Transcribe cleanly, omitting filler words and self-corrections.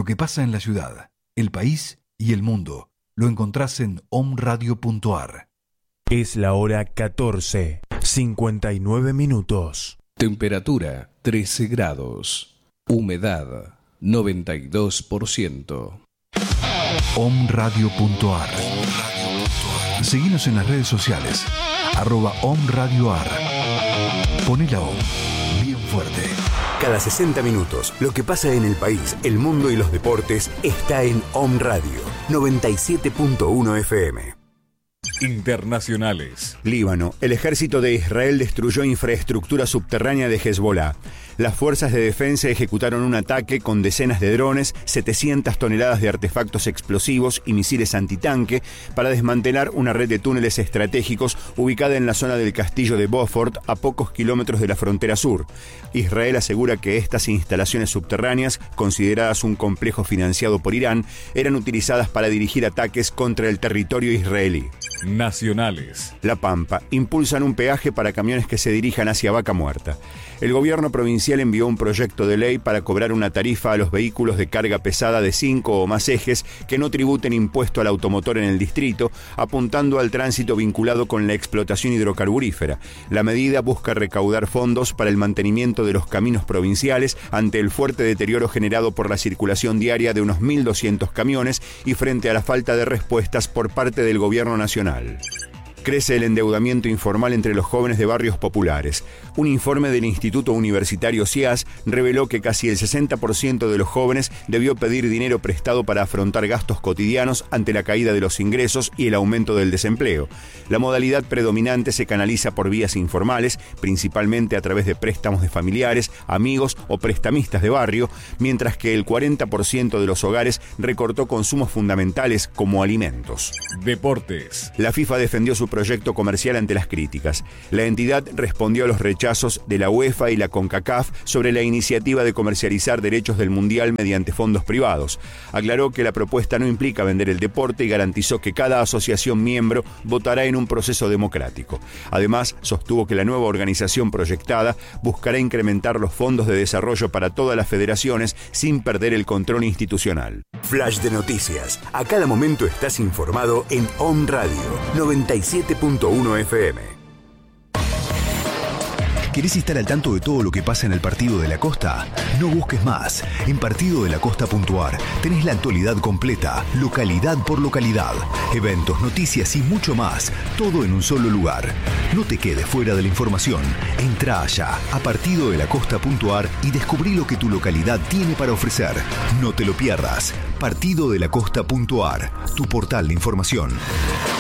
que pasa en la ciudad, el país y el mundo lo encontrás en omradio.ar. Es la hora 14, 59 minutos. Temperatura 13 grados. Humedad 92%. omradio.ar. Seguinos en las redes sociales, @omradioar. Poné la OM bien fuerte. Cada 60 minutos, lo que pasa en el país, el mundo y los deportes está en Om Radio 97.1 FM. Internacionales. Líbano. El ejército de Israel destruyó infraestructura subterránea de Hezbollah. Las fuerzas de defensa ejecutaron un ataque con decenas de drones, 700 toneladas de artefactos explosivos y misiles antitanque para desmantelar una red de túneles estratégicos ubicada en la zona del castillo de Beaufort, a pocos kilómetros de la frontera sur. Israel asegura que estas instalaciones subterráneas, consideradas un complejo financiado por Irán, eran utilizadas para dirigir ataques contra el territorio israelí. Nacionales. La Pampa. Impulsan un peaje para camiones que se dirijan hacia Vaca Muerta. El gobierno provincial envió un proyecto de ley para cobrar una tarifa a los vehículos de carga pesada de 5 o más ejes que no tributen impuesto al automotor en el distrito, apuntando al tránsito vinculado con la explotación hidrocarburífera. La medida busca recaudar fondos para el mantenimiento de los caminos provinciales ante el fuerte deterioro generado por la circulación diaria de unos 1.200 camiones y frente a la falta de respuestas por parte del gobierno nacional. Crece el endeudamiento informal entre los jóvenes de barrios populares. Un informe del Instituto Universitario CIAS reveló que casi el 60% de los jóvenes debió pedir dinero prestado para afrontar gastos cotidianos ante la caída de los ingresos y el aumento del desempleo. La modalidad predominante se canaliza por vías informales, principalmente a través de préstamos de familiares, amigos o prestamistas de barrio, mientras que el 40% de los hogares recortó consumos fundamentales como alimentos. Deportes. La FIFA defendió su proyecto comercial ante las críticas. La entidad respondió a los rechazos de la UEFA y la CONCACAF sobre la iniciativa de comercializar derechos del Mundial mediante fondos privados. Aclaró que la propuesta no implica vender el deporte y garantizó que cada asociación miembro votará en un proceso democrático. Además, sostuvo que la nueva organización proyectada buscará incrementar los fondos de desarrollo para todas las federaciones sin perder el control institucional. Flash de noticias. A cada momento estás informado en Om Radio 97.1 FM. ¿Querés estar al tanto de todo lo que pasa en el Partido de la Costa? No busques más. En partidodelacosta.ar tenés la actualidad completa, localidad por localidad, eventos, noticias y mucho más, todo en un solo lugar. No te quedes fuera de la información. Entrá allá a partidodelacosta.ar y descubrí lo que tu localidad tiene para ofrecer. No te lo pierdas. partidodelacosta.ar, tu portal de información.